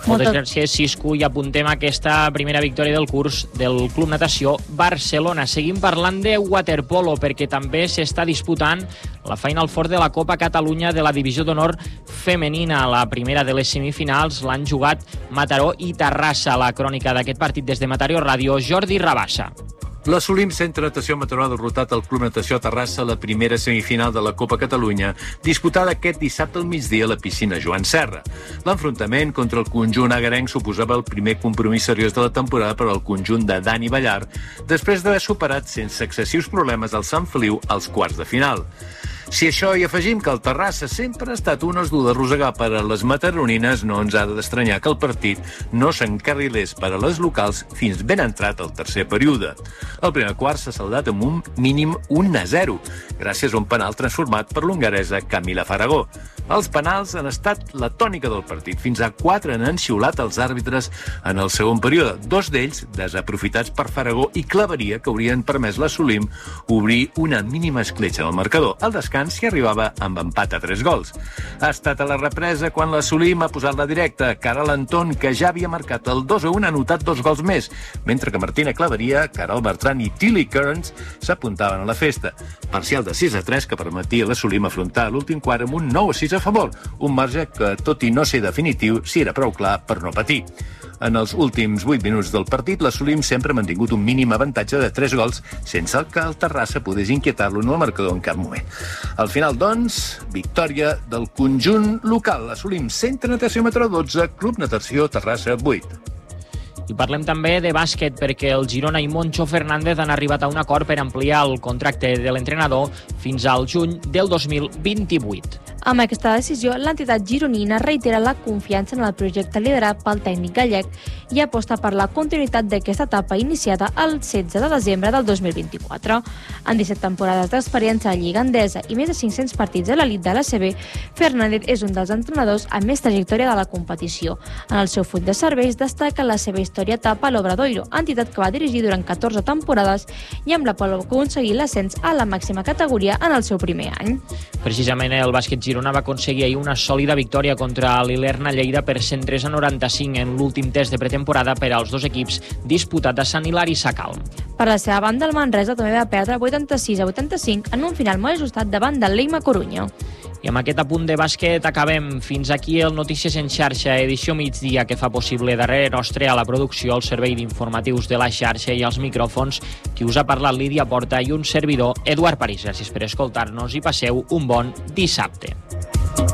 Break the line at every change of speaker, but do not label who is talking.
Moltes gràcies, Cisco, i apuntem aquesta primera victòria del curs del Club Natació Barcelona. Seguim parlant de waterpolo, perquè també s'està disputant la Final Four de la Copa Catalunya de la Divisió d'Honor Femenina. La primera de les semifinals l'han jugat Mataró i Terrassa. La crònica d'aquest partit des de Mataró Ràdio, Jordi Rabassa.
L'Assolim Centre Natació Mataró ha derrotat el Club Natació Terrassa a la primera semifinal de la Copa Catalunya, disputada aquest dissabte al migdia a la piscina Joan Serra. L'enfrontament contra el conjunt agarenc suposava el primer compromís seriós de la temporada per al conjunt de Dani Ballar, després d'haver superat sense excessius problemes el Sant Feliu als quarts de final. Si això hi afegim que el Terrassa sempre ha estat un os dur de rosegar per a les mataronines, no ens ha d'estranyar que el partit no s'encarrilés per a les locals fins ben entrat el tercer període. El primer quart s'ha saldat amb un mínim 1-0, gràcies a un penal transformat per l'hongaresa Camila Faragó. Els penals han estat la tònica del partit. Fins a 4 han xiulat els àrbitres en el segon període, 2 d'ells desaprofitats per Faragó i Claveria, que haurien permès l'Assolim obrir una mínima escletxa del marcador. Al descans s'hi arribava amb empat a 3 gols. Ha estat a la represa quan l'Assolim ha posat la directa. Caral Anton, que ja havia marcat el 2-1, ha anotat 2 gols més, mentre que Martina Claveria, Caral Bertran i Tilly Kearns s'apuntaven a la festa. Parcial de 6-3 que permetia a l'Assolim afrontar l'últim quart amb un 9-6 a favor, un marge que, tot i no ser definitiu, sí era prou clar per no patir. En els últims 8 minuts del partit, l'Assolim sempre ha mantingut un mínim avantatge de 3 gols, sense que el Terrassa podés inquietar-lo en el marcador en cap moment. Al final, doncs, victòria del conjunt local. Assolim Centre Natació Mataró 12, Club Natació Terrassa 8.
I parlem també de bàsquet, perquè el Girona i Moncho Fernández han arribat a un acord per ampliar el contracte de l'entrenador fins al juny del 2028.
Amb aquesta decisió, l'entitat gironina reitera la confiança en el projecte liderat pel tècnic gallec i aposta per la continuïtat d'aquesta etapa iniciada el 16 de desembre del 2024. En 17 temporades d'experiència a Lliga Endesa i més de 500 partits a l'elit de l'ACB, Fernández és un dels entrenadors amb més trajectòria de la competició. En el seu full de serveis destaca la seva història etapa a l'Obradoiro, entitat que va dirigir durant 14 temporades i amb la qual va aconseguir l'ascens a la màxima categoria en el seu primer any.
Precisament el bàsquet Girona va aconseguir ahir una sòlida victòria contra l'Ilerna Lleida per 103-95 en l'últim test de pretemporada per als dos equips disputat a Sant Hilari Sacalm.
Per la seva banda, el Manresa també va perdre 86-85 en un final molt ajustat davant del Leima Corunya.
I amb aquest apunt de bàsquet acabem. Fins aquí el Notícies en xarxa, edició migdia, que fa possible darrere nostre a la producció, el servei d'informatius de la xarxa i els micròfons, qui us ha parlat Lídia Porta i un servidor, Eduard París. Gràcies per escoltar-nos i passeu un bon dissabte.